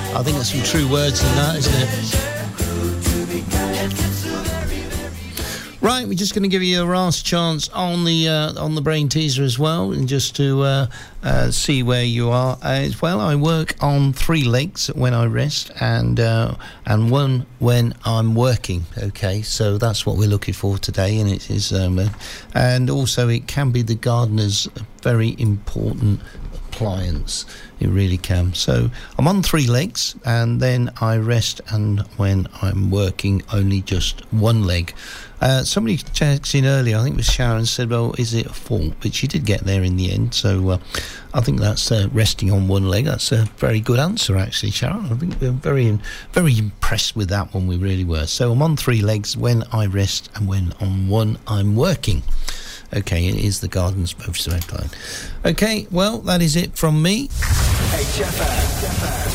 I think there's some true words in that, isn't it? Right, we're just going to give you a last chance on the brain teaser as well, and just to see where you are. As well, I work on 3 legs when I rest, and 1 when I'm working. Okay, so that's what we're looking for today, and it is, and also it can be the gardener's very important appliance. It really can. So I'm on 3 legs, and then I rest, and when I'm working, only just 1 leg. Somebody checked in earlier, I think it was Sharon, said, well, is it a fault? But she did get there in the end, so I think that's resting on 1 leg. That's a very good answer, actually, Sharon. I think we're very, very impressed with that one, we really were. So I'm on 3 legs when I rest, and when on 1 I'm working. Okay, it is the garden's most line. Okay, well, that is it from me. HFM.